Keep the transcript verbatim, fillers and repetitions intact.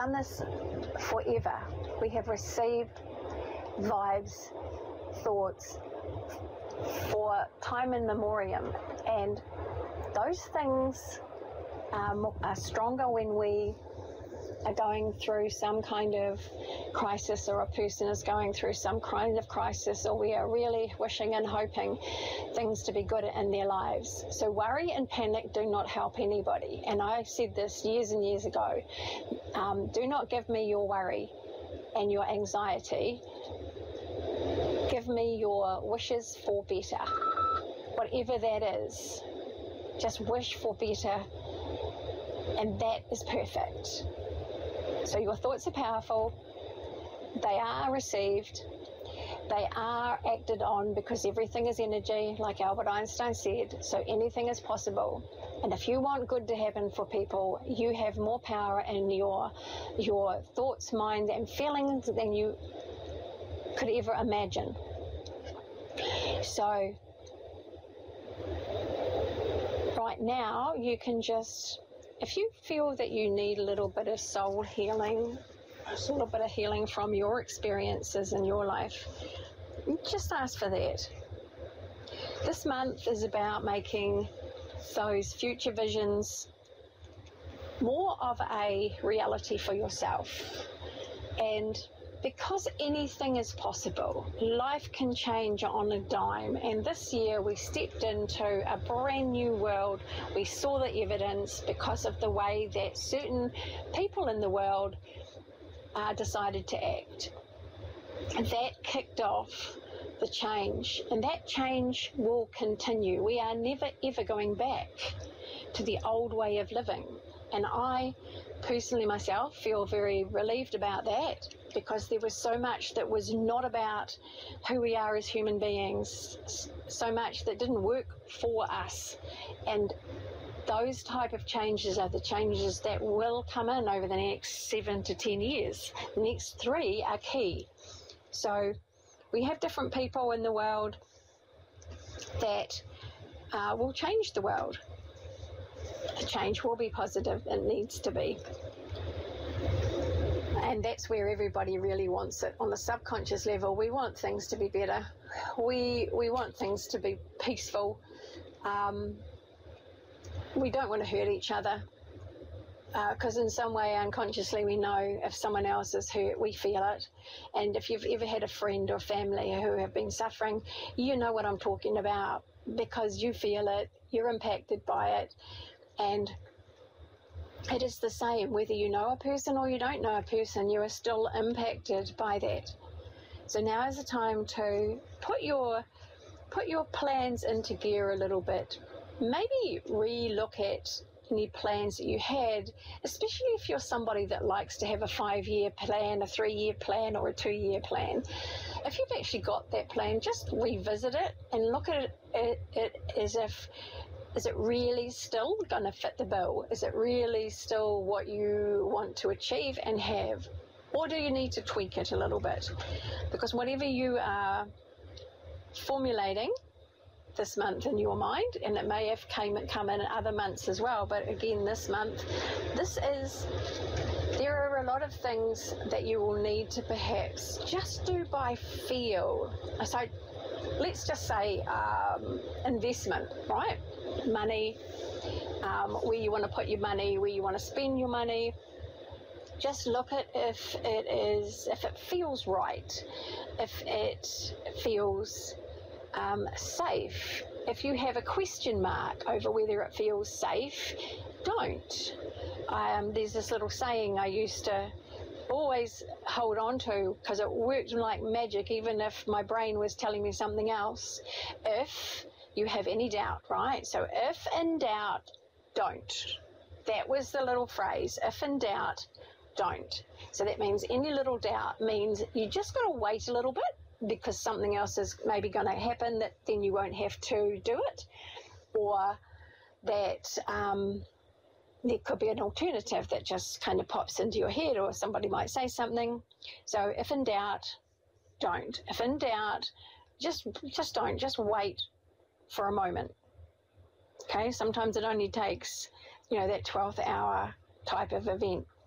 done this forever. We have received vibes, thoughts for time in memoriam, and those things um, are stronger when we are going through some kind of crisis, or a person is going through some kind of crisis, or we are really wishing and hoping things to be good in their lives. So worry and panic do not help anybody, and I said this years and years ago. Um, do not give me your worry and your anxiety. Give me your wishes for better, whatever that is. Just wish for better, and that is perfect. So your thoughts are powerful, they are received, they are acted on, because everything is energy, like Albert Einstein said, so anything is possible. And if you want good to happen for people, you have more power in your, your thoughts, mind and feelings than you could ever imagine. So right now you can just, if you feel that you need a little bit of soul healing, a little bit of healing from your experiences in your life, just ask for that. This month is about making those future visions more of a reality for yourself. And because anything is possible, life can change on a dime, and this year we stepped into a brand new world. We saw the evidence because of the way that certain people in the world uh, decided to act. And that kicked off the change, and that change will continue. We are never ever going back to the old way of living, and I personally myself feel very relieved about that, because there was so much that was not about who we are as human beings, so much that didn't work for us. And those type of changes are the changes that will come in over the next seven to ten years. The next three are key. So we have different people in the world that uh, will change the world. The change will be positive. It needs to be. And that's where everybody really wants it. On the subconscious level, we want things to be better. We we want things to be peaceful. Um, we don't want to hurt each other, because uh, in some way unconsciously we know if someone else is hurt, we feel it. And if you've ever had a friend or family who have been suffering, you know what I'm talking about, because you feel it, you're impacted by it. And it is the same whether you know a person or you don't know a person, you are still impacted by that. So now is the time to put your put your plans into gear a little bit. Maybe re-look at any plans that you had, especially if you're somebody that likes to have a five-year plan, a three-year plan, or a two-year plan. If you've actually got that plan, just revisit it and look at it, it, it as if, is it really still going to fit the bill? Is it really still what you want to achieve and have? Or do you need to tweak it a little bit? Because whatever you are formulating this month in your mind, and it may have came come in other months as well, but again this month, this is, there are a lot of things that you will need to perhaps just do by feel. So let's just say um, investment, right? Money, um, where you want to put your money, where you want to spend your money. Just look at if it is, if it feels right, if it feels Um, safe. If you have a question mark over whether it feels safe, don't. Um, there's this little saying I used to always hold on to, because it worked like magic even if my brain was telling me something else. If you have any doubt, right? So if in doubt, don't. That was the little phrase, if in doubt, don't. So that means any little doubt means you just got to wait a little bit, because something else is maybe going to happen that then you won't have to do it, or that um, there could be an alternative that just kind of pops into your head, or somebody might say something. So if in doubt, don't. If in doubt, just just don't. Just wait for a moment. Okay, sometimes it only takes, you know, that twelfth hour type of event